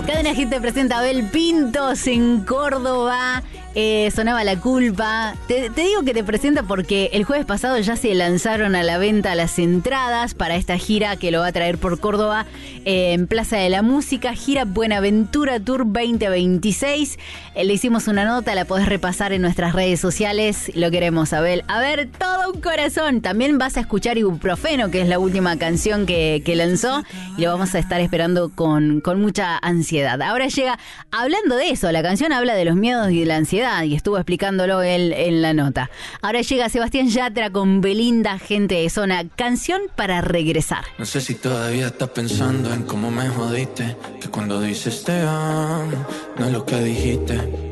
Cadena Hit te presenta Abel Pintos en Córdoba. Sonaba La Culpa. Te digo que te presenta porque el jueves pasado ya se lanzaron a la venta las entradas para esta gira que lo va a traer por Córdoba en Plaza de la Música, gira Buenaventura Tour 2026. Le hicimos una nota, la podés repasar en nuestras redes sociales. Lo queremos, Abel. A ver, todo un corazón. También vas a escuchar Ibuprofeno, que es la última canción que lanzó, y lo vamos a estar esperando con mucha ansiedad. Ahora llega, hablando de eso, la canción habla de los miedos y de la ansiedad, y estuvo explicándolo él en la nota. Ahora llega Sebastián Yatra con Belinda, Gente de Zona, canción para regresar. No sé si todavía estás pensando en cómo me jodiste, que cuando dices te amo, no es lo que dijiste.